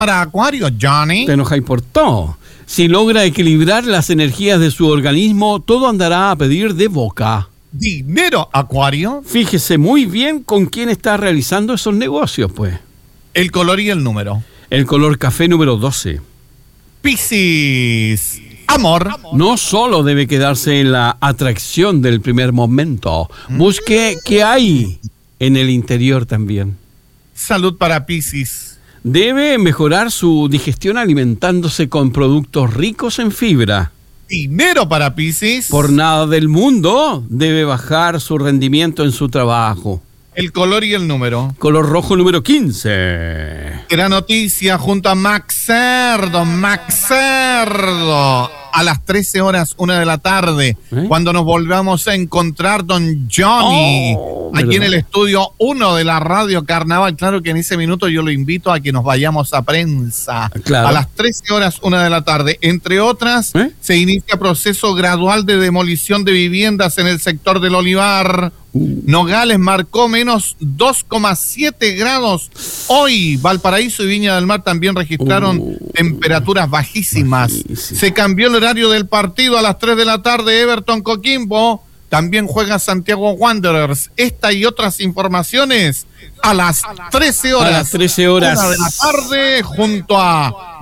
para Acuario, Johnny. Te enojáis por todo. Si logra equilibrar las energías de su organismo, todo andará a pedir de boca. Dinero, Acuario. Fíjese muy bien con quién está realizando esos negocios, pues. El color y el número. El color café número 12. Piscis. Amor. No solo debe quedarse en la atracción del primer momento, busque qué hay en el interior también. Salud para Piscis. Debe mejorar su digestión alimentándose con productos ricos en fibra. Dinero para Piscis. Por nada del mundo debe bajar su rendimiento en su trabajo. El color y el número. Color rojo número 15. Gran noticia junto a Max Cerdo. Max Cerdo. A las 13 horas, 1 de la tarde, cuando nos volvamos a encontrar, don Johnny, aquí en el estudio 1 de la Radio Carnaval. Claro que en ese minuto yo lo invito a que nos vayamos a prensa. Claro. A las 13 horas, 1 de la tarde. Entre otras, se inicia proceso gradual de demolición de viviendas en el sector del Olivar. Nogales marcó menos 2,7 grados. Hoy Valparaíso y Viña del Mar también registraron temperaturas bajísimas. Se cambió el horario del partido a las 3 de la tarde. Everton Coquimbo. También juega Santiago Wanderers. Esta y otras informaciones a las 13 horas. A las 13 horas. 1 de la tarde junto a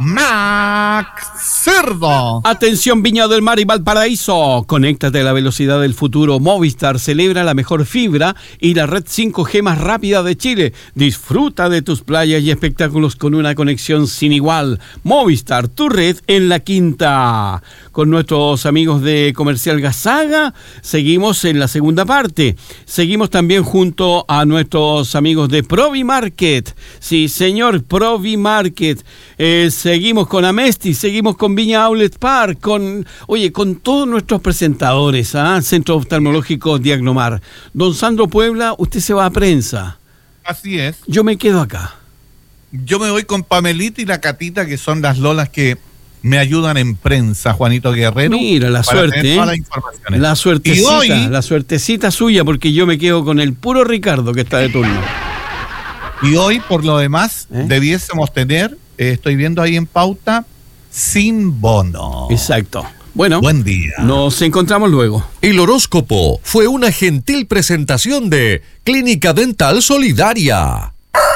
Max Cerdo. Atención Viña del Mar y Valparaíso. Conéctate a la velocidad del futuro. Movistar celebra la mejor fibra y la red 5G más rápida de Chile. Disfruta de tus playas y espectáculos con una conexión sin igual. Movistar, tu red en la quinta. Con nuestros amigos de Comercial Gazaga, seguimos en la segunda parte. Seguimos también junto a nuestros amigos de Provi Market. Sí, señor, Provi Market. Seguimos con Amesti, seguimos con Viña Outlet Park, con todos nuestros presentadores, Centro Oftalmológico Diagnomar. Don Sandro Puebla, usted se va a prensa. Así es. Yo me quedo acá. Yo me voy con Pamelita y la Catita, que son las lolas que me ayudan en prensa, Juanito Guerrero. Mira, la suerte, la suertecita, la suertecita suya, porque yo me quedo con el puro Ricardo que está de turno. Y hoy, por lo demás, debiésemos tener, estoy viendo ahí en pauta, sin bono. Exacto. Bueno, buen día. Nos encontramos luego. El horóscopo fue una gentil presentación de Clínica Dental Solidaria.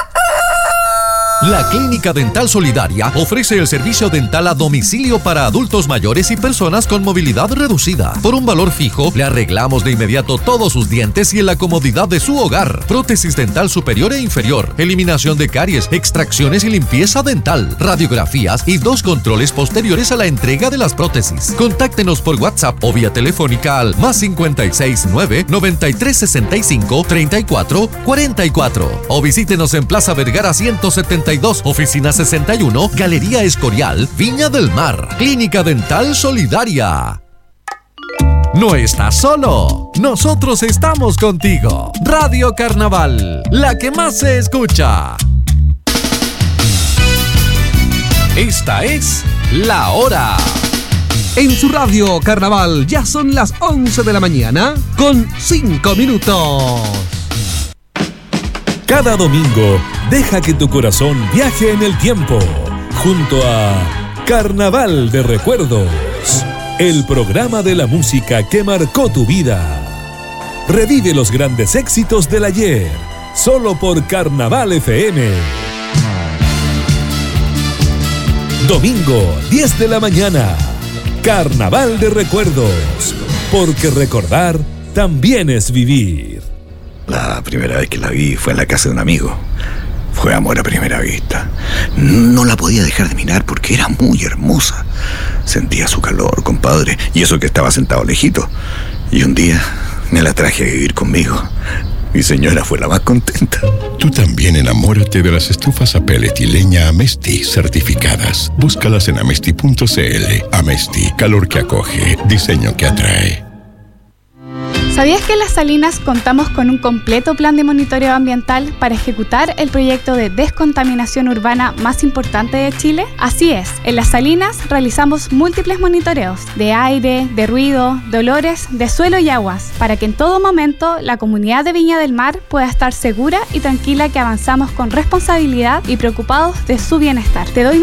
La Clínica Dental Solidaria ofrece el servicio dental a domicilio para adultos mayores y personas con movilidad reducida. Por un valor fijo, le arreglamos de inmediato todos sus dientes y en la comodidad de su hogar. Prótesis dental superior e inferior, eliminación de caries, extracciones y limpieza dental, radiografías y 2 controles posteriores a la entrega de las prótesis. Contáctenos por WhatsApp o vía telefónica al +56 9 93 65 34 44 o visítenos en Plaza Vergara 172, Oficina 61, Galería Escorial, Viña del Mar. Clínica Dental Solidaria. No estás solo. Nosotros estamos contigo. Radio Carnaval, la que más se escucha. Esta es La Hora. En su Radio Carnaval ya son las 11 de la mañana con 5 minutos. Cada domingo, deja que tu corazón viaje en el tiempo, junto a Carnaval de Recuerdos, el programa de la música que marcó tu vida. Revive los grandes éxitos del ayer, solo por Carnaval FM. Domingo, 10 de la mañana, Carnaval de Recuerdos, porque recordar también es vivir. La primera vez que la vi fue en la casa de un amigo. Fue amor a primera vista. No la podía dejar de mirar porque era muy hermosa. Sentía su calor, compadre, y eso que estaba sentado lejito. Y un día me la traje a vivir conmigo. Mi señora fue la más contenta. Tú también enamórate de las estufas a pellet y leña Amesti certificadas. Búscalas en amesti.cl. Amesti, calor que acoge, diseño que atrae. ¿Sabías que en Las Salinas contamos con un completo plan de monitoreo ambiental para ejecutar el proyecto de descontaminación urbana más importante de Chile? Así es, en Las Salinas realizamos múltiples monitoreos de aire, de ruido, de olores, de suelo y aguas, para que en todo momento la comunidad de Viña del Mar pueda estar segura y tranquila que avanzamos con responsabilidad y preocupados de su bienestar. Te doy